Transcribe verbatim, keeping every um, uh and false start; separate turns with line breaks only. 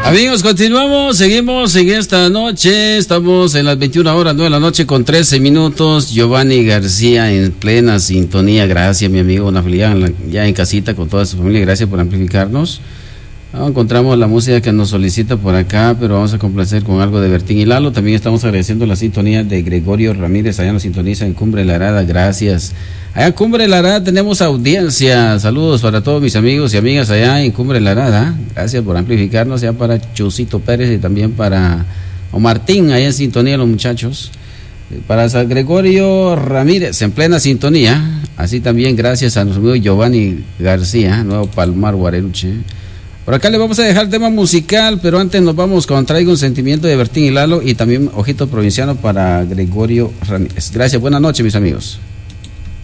Amigos, continuamos, seguimos en esta noche, estamos en las veintiuna horas, nueve de la noche con trece minutos. Giovanni García en plena sintonía, gracias mi amigo, una felicidad ya en casita con toda su familia, gracias por amplificarnos. No encontramos la música que nos solicita por acá, pero vamos a complacer con algo de Bertín y Lalo. También estamos agradeciendo la sintonía de Gregorio Ramírez, allá nos sintoniza en Cumbre La Arada, gracias. Allá en Cumbre La Arada tenemos audiencia, saludos para todos mis amigos y amigas allá en Cumbre La Arada, gracias por amplificarnos, ya para Chusito Pérez y también para Omartín, allá en sintonía los muchachos. Para San Gregorio Ramírez, en plena sintonía, así también gracias a nuestro amigo Giovanni García, Nuevo Palmar, Guareruche. Por acá le vamos a dejar tema musical, pero antes nos vamos con Traigo un sentimiento de Bertín y Lalo y también Ojito Provinciano para Gregorio Ramírez. Gracias, buenas noches mis amigos.